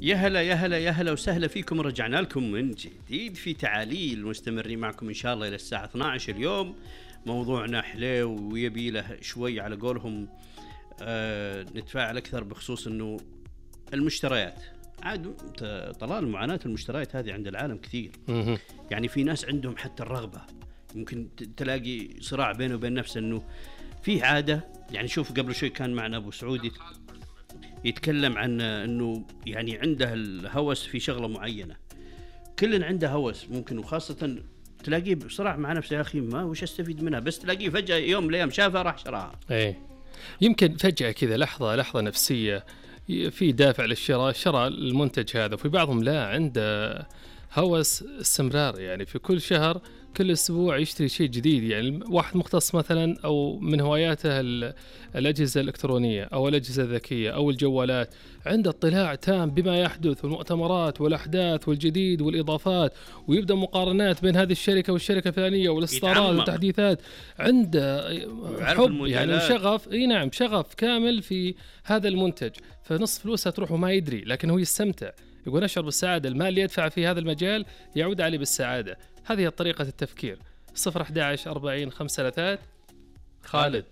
يا هلا يا هلا يا هلا وسهلا فيكم. رجعنا لكم من جديد في تعاليل، مستمرين معكم إن شاء الله إلى الساعة 12 اليوم. موضوعنا حلو ويبي له شوي على قولهم نتفاعل أكثر بخصوص إنه المشتريات. عاد طلال معاناة المشتريات هذه عند العالم كثير. يعني في ناس عندهم حتى الرغبة، يمكن تلاقي صراع بينه وبين نفسه إنه في عادة. يعني شوف قبل شوي كان معنا أبو سعودي يتكلم عن انه يعني عنده الهوس في شغله معينه. كلنا عنده هوس ممكن، وخاصه تلاقيه بصراحه مع نفسه يا اخي ما وش استفيد منها، بس تلاقيه فجاه يوم من الايام شافها راح شراها. ايه يمكن فجاه كذا لحظه نفسيه في دافع للشراء، شراء المنتج هذا. وفي بعضهم لا، عنده هوس استمرار، يعني في كل شهر كل أسبوع يشتري شيء جديد. يعني واحد مختص مثلا أو من هواياته الأجهزة الإلكترونية أو الأجهزة الذكية أو الجوالات، عنده اطلاع تام بما يحدث والمؤتمرات والأحداث والجديد والإضافات، ويبدأ مقارنات بين هذه الشركة والشركة الفلانية والإصدارات والتحديثات. عنده حب يعني شغف، نعم شغف كامل في هذا المنتج. فنص فلوسه تروح وما يدري، لكن هو يستمتع، يقول أشعر بالسعادة. المال اللي يدفع في هذا المجال يعود عليه بالسعادة. هذه طريقة التفكير. 011 40 5 خالد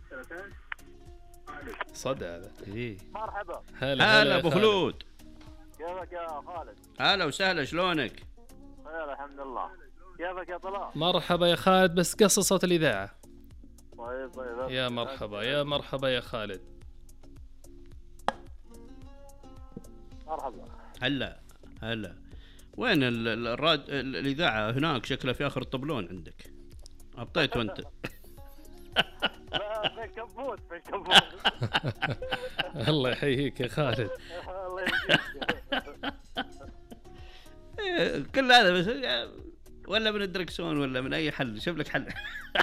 صدى هذا. إيه. مرحبا. هلا أبو خلود. كيفك يا خالد؟ هلا وسهلا، شلونك؟ خير الحمد لله. كيفك يا طلال؟ مرحبا يا خالد، بس قص صوت الإذاعة. طيب. يا مرحبا يا مرحبا يا خالد. مرحبا. هلا وين الإذاعة؟ هناك شكله في آخر الطبلون عندك. أبطيت وأنت. لا في الكبوت. الله يحييك يا خالد. الله يحييك. كل هذا بس ولا من الدركسون ولا من أي حل؟ شوف لك حل.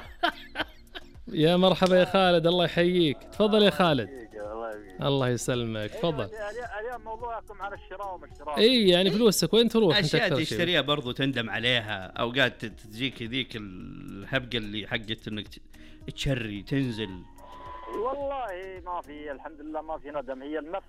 يا مرحبا يا خالد، الله يحييك. تفضل يا خالد. الله يسلمك، تفضل. اليوم موضوعكم على الشراء وما الشراء. اي يعني فلوسك وين تروح؟ اشياء تشتريها برضو تندم عليها، اوقات تجيك ذيك الهبقه اللي حقت انك تشري تنزل. والله ما في، الحمد لله ما في ندم. هي النفس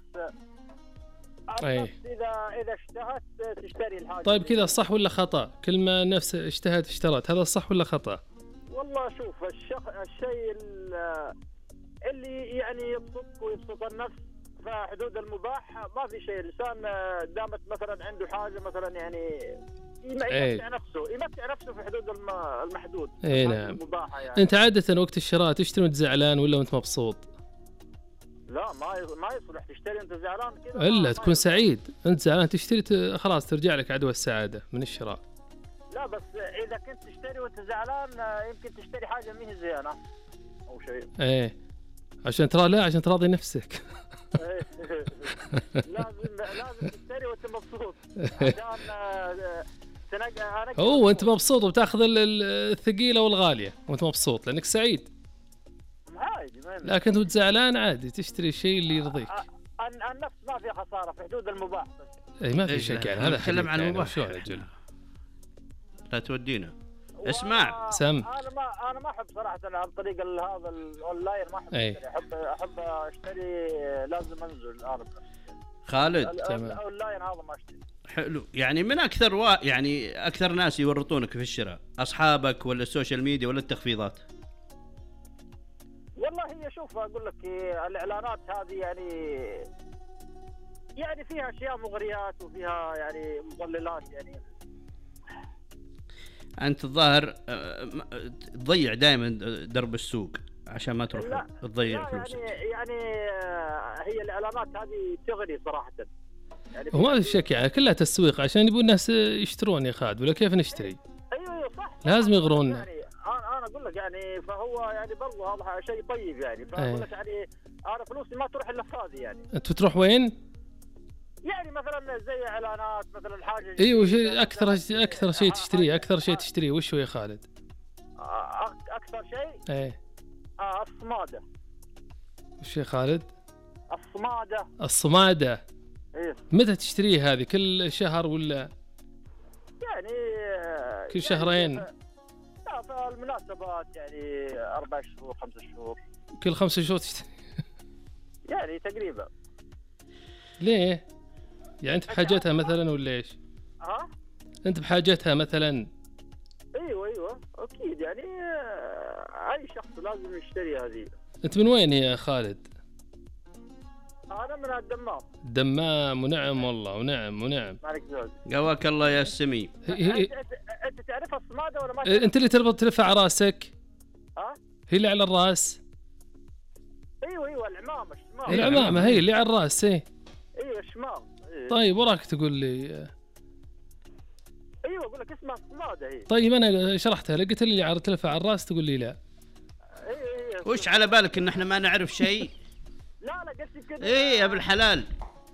اذا اشتهت تشتري الحاجه. طيب كذا صح ولا خطا؟ كل ما نفس اشتهت اشترت، هذا صح ولا خطا؟ والله شوف، الشيء اللي يعني يبسطك ويبسط النفس فحدود المباح ما في شيء. الإنسان دامت مثلا عنده حاجة مثلا يعني يمتع نفسه في حدود المحدود. اي نعم. المباحة يعني. انت عادة وقت الشراء تشتري وانت زعلان ولا وانت مبسوط؟ لا ما يصلح تشتري انت زعلان كذا، الا تكون سعيد. انت زعلان تشتري خلاص ترجع لك عدوى السعادة من الشراء. لا بس اذا كنت تشتري وانت زعلان يمكن تشتري حاجة مه زينة او شيء. ايه عشان تراضي نفسك. لازم تشتري وانت مبسوط عشان هو انت مبسوط وبتاخذ الثقيله والغاليه وانت مبسوط لانك سعيد عادي. لكن وانت زعلان عادي تشتري الشيء اللي يرضيك. النفس ما فيها خساره في حدود المباح بس. اي ما في شك يعني. هذا نتكلم عن المباح. شلون اجل لا تودينا. اسمع سم. انا ما احب صراحه عن طريق هذا الاونلاين، ما احب احب اشتري لازم انزل اعرف خالد. الاونلاين هذا ما اشتري. حلو. يعني من اكثر يعني اكثر ناس يورطونك في الشراء، اصحابك ولا السوشيال ميديا ولا التخفيضات؟ والله هي شوف اقول لك الاعلانات هذه يعني فيها اشياء مغريات وفيها يعني مضللات. يعني أنت الظاهر تضيع دائما درب السوق عشان ما تروح تضيع فلوسك. يعني هي الإعلانات هذه تغري صراحة. يعني وما في شك يعني كلها تسويق عشان يبون الناس يشترون يا خالد، ولا كيف نشتري؟ أيوة صح. لازم يغروننا. يعني أنا أقول لك يعني فهو يعني برضو هذا شيء طيب يعني. فأقول لك يعني أنا فلوسي ما تروح إلا فاضي يعني. أنت تروح وين؟ يعني مثلا زي اعلانات مثلا حاجه. ايوه اكثر شيء تشتريه وش هو يا خالد؟ اكثر شيء ايه الصماده. وش يا خالد؟ الصماده. ايه متى تشتريه هذه؟ كل شهر ولا يعني كل شهرين؟ لا في المناسبات يعني 4 شهور 5 شهور. كل 5 شهور تشتري يعني تقريبا. ليه؟ يعني انت بحاجتها مثلا ولا ايش؟ ها؟ انت بحاجتها مثلا؟ ايوه اكيد يعني اي شخص لازم يشتري هذه. انت من وين يا خالد؟ انا من الدمام. دمام، ونعم والله، ونعم. مالك زوج. قواك الله يا السمي. انت تعرف الصماده ولا ما انت اللي تربط تلفها على راسك؟ ها؟ هي اللي على الراس؟ ايوه العمامه العمامه هي اللي على الراس. ايوه الشمام. طيب وراك تقول لي؟ ايوه اقول لك اسمها الصماده هي. طيب انا شرحتها، لقيت اللي على تلفها على الراس تقول لي لا. وش على بالك ان احنا ما نعرف شيء؟ لا قلت كذا. ايه يا ابن الحلال.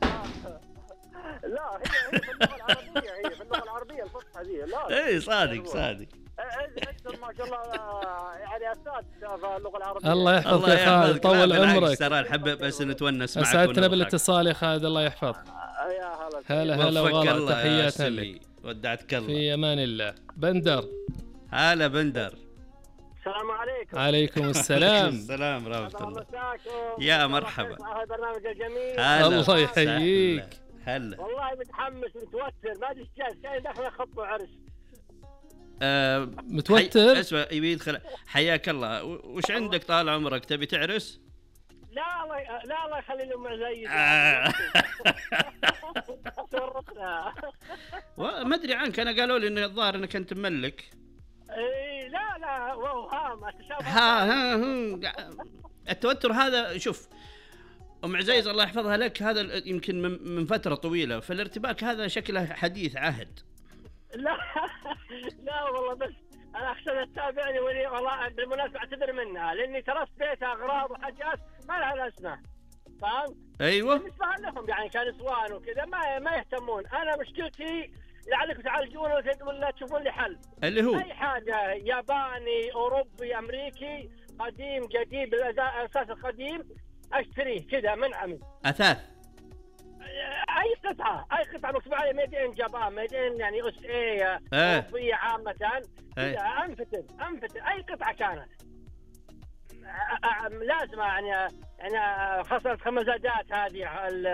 لا هي في اللغه العربيه، هي في اللغه العربيه الفصحى دي. لا ايه صادق. انت ما شاء الله يعني استاذ في اللغه العربيه. الله يحفظك يا خالد، طول عمرك. ترى نحب بس نتونس معك. اسعدتنا بالاتصال يا خالد، الله يحفظك. يا هلا وغلا، تحيات لك. ودعتك الله. في امان الله. بندر. هلا بندر. السلام عليكم. عليكم السلام. السلام ورحمة الله. مساكم. يا مرحبا. البرنامج الجميل. الله يحييك. هلا. والله متحمس متوتر، ما ادري ايش جاي داخل خط وعرس. متوتر؟ اسمع يبي يدخل. حياك الله. وش عندك طال عمرك، تبي تعرس؟ لا الله يخلي لهم زي ما ادري عنك، انا قالوا لي ان الظاهر انك انت مملك. اي لا وهام ها التوتر هذا. شوف ام عزيز الله يحفظها لك، هذا يمكن من فتره طويله، فالارتباك هذا شكله حديث عهد. لا والله بس انا اخشى تتابعني، والله بالمناسبه اعتذر منها لاني تركت بيتها اغراض وحاجات ما لها لازمه، فاهم؟ ايوه بالنسبه لهم يعني كنسوان وكذا ما يهتمون. انا مشكلتي لعلكم تعالجون ولا تشوفون لي حل. اللي هو اي حاجه ياباني اوروبي امريكي قديم جديد بالاساس القديم اشتريه كذا منعمي. اثاث اي قطعه مكتوب عليها ميدين جابان، ميدين يعني اس اي اوروبيه عامه كذا. انفتن اي قطعه كانت لازم يعني خاصه المزادات هذه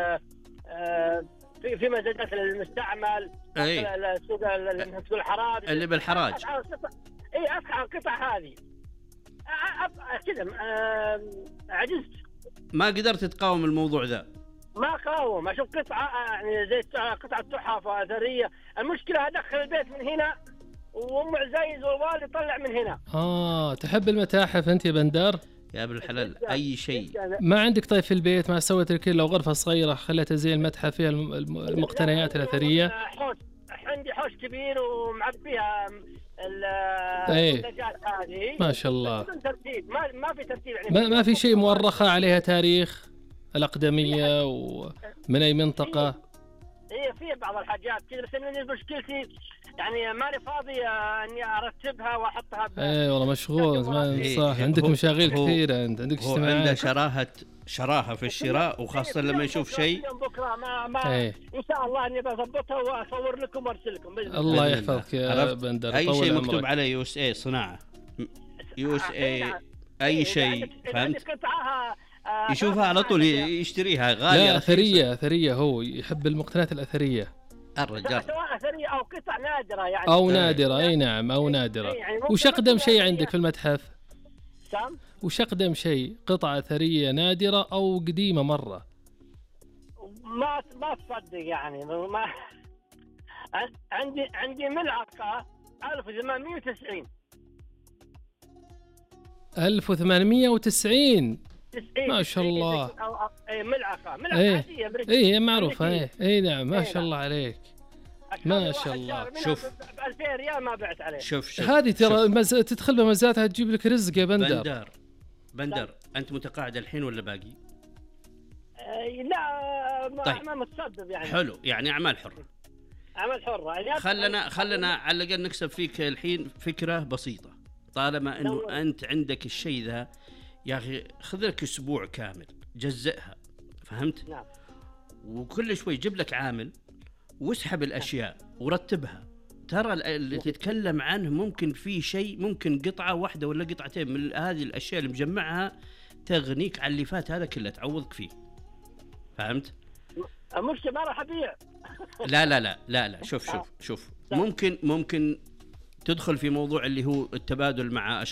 في مزادات المستعمل، السوق الحراري اللي بالحراج. اي افحص القطع هذه كذا. عجزت، ما قدرت تقاوم الموضوع ذا. ما قاوم اشوف قطعه يعني زي قطعه تحف اثريه. المشكله ادخل البيت من هنا وام عزيز والوالد طلع من هنا. تحب المتاحف انت يا بندر؟ يا ابن الحلال اي شيء. ما عندك طيب في البيت ما سويت لك لو غرفه صغيره خليتها زي المتحف فيها المقتنيات الاثريه؟ عندي حوش كبير ومعبيها المنتجات هذه ما شاء الله. ترتيب ما في ترتيب يعني. ما في شيء مؤرخه عليها تاريخ الأقدمية ومن أي منطقة؟ هي في بعض الحاجات كذا، بس إني مشكلتي يعني ماني فاضي إني أرتبها وأحطها. والله مشغول صح. عندك مشاغل كثيرة، أنت عندك اجتماعات. عنده شراهة في الشراء، وخاصة لما يشوف شيء. بكرة ما إن شاء الله إني بضبطها وأصور لكم وأرسل لكم. الله يحفظك يا بندر. أي شيء مكتوب عليه يو اس اي صناعة، يو اس اي أي شيء، فهمت؟ يشوفها على طول يشتريها غالية. لا أثرية هو يحب المقتنيات الأثرية الرجال، سواء أثرية أو قطع نادرة يعني. أو نادرة أي نعم أو نادرة. يعني وش أقدم شيء عندك في المتحف؟ سام؟ وش أقدم شيء؟ قطعة أثرية نادرة أو قديمة مرة؟ ما تصدق يعني ما عندي ملعقة 1890. 1890 ما شاء الله. ملعقة عادية أمريكية. معروفة. نعم ما شاء الله عليك، ما شاء الله. شوف ب 2000 ريال ما بعت عليه. شوف هذه ترى تدخل بمزاتها تجيب لك رزق يا بندر أنت متقاعد الحين ولا باقي؟ لا طيب. ما متسبب يعني. حلو، يعني أعمال حرة. يعني خلنا على الأقل نكسب فيك الحين فكرة بسيطة. طالما أنه أنت عندك الشيء ذا يا أخي، خذ لك أسبوع كامل جزئها، فهمت؟ نعم. وكل شوي جيب لك عامل واسحب الأشياء ورتبها. ترى اللي تتكلم عنه ممكن في شيء، ممكن قطعة واحدة ولا قطعتين من هذه الأشياء اللي مجمعها تغنيك عن اللي فات هذا كله، تعوضك فيه، فهمت؟ مش ما راح أبيع. لا شوف ممكن تدخل في موضوع اللي هو التبادل مع